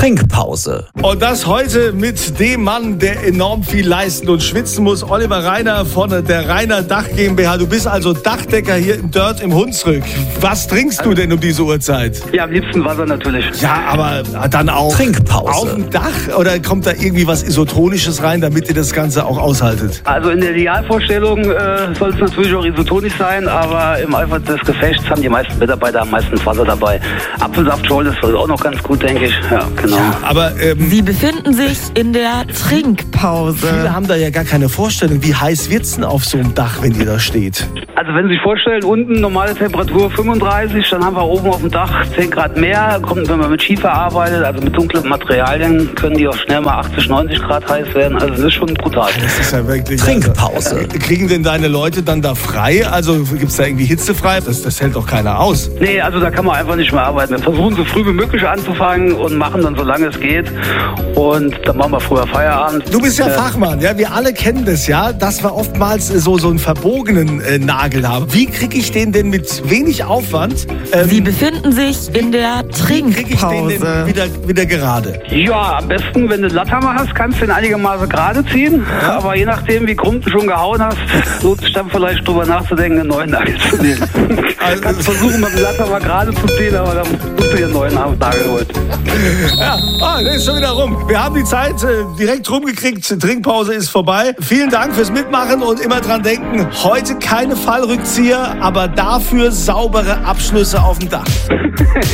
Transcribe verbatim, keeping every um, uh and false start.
Trinkpause. Und das heute mit dem Mann, der enorm viel leisten und schwitzen muss, Oliver Reiner von der Reiner Dach GmbH. Du bist also Dachdecker hier in Dörth im Hunsrück. Was trinkst du denn um diese Uhrzeit? Ja, am liebsten Wasser natürlich. Ja, aber dann auch Trinkpause. auf dem Dach? Oder kommt da irgendwie was Isotonisches rein, damit ihr das Ganze auch aushaltet? Also in der Idealvorstellung äh, soll es natürlich auch isotonisch sein, aber im Eifer des Gefechts haben die meisten Mitarbeiter am meisten Wasser dabei. Apfelsaft, Scholl, das ist auch noch ganz gut, denke ich. Ja, genau. Ja, aber ähm, Sie befinden sich in der Trinkpause. viele haben da ja gar keine Vorstellung. Wie heiß wird's denn auf so einem Dach, wenn ihr da steht? Also wenn Sie sich vorstellen, unten normale Temperatur fünfunddreißig, dann haben wir oben auf dem Dach zehn Grad mehr. Kommt, wenn man mit Schiefer arbeitet, also mit dunklen Materialien, können die auch schnell mal achtzig, neunzig Grad heiß werden. Also das ist schon brutal. Das ist ja wirklich... Trinkpause. Also, kriegen denn deine Leute dann da frei? Also gibt's da irgendwie hitzefrei? Das, das hält doch keiner aus. Nee, also da kann man einfach nicht mehr arbeiten. Wir versuchen so früh wie möglich anzufangen und machen dann so lange es geht. Und dann machen wir früher Feierabend. Du bist ja Äh, Fachmann, ja, wir alle kennen das, ja, dass wir oftmals äh, so, so einen verbogenen äh, Nagel haben. Wie kriege ich den denn mit wenig Aufwand, ähm, Sie befinden sich in der kriege ich den denn Trinkpause. wieder, wieder gerade? Ja, am besten, wenn du einen Latthammer hast, kannst du den einigermaßen gerade ziehen. Aber je nachdem, wie krumm du schon gehauen hast, lohnt sich dann vielleicht drüber nachzudenken, einen neuen Nagel zu nehmen. Also- Du kannst versuchen, mal den Latthammer gerade zu ziehen, aber dann musst du dir einen neuen Nagel holen. Ja, ah, der ist schon wieder rum. Wir haben die Zeit äh, direkt rumgekriegt. Trinkpause ist vorbei. Vielen Dank fürs Mitmachen und immer dran denken, heute keine Fallrückzieher, aber dafür saubere Abschlüsse auf dem Dach.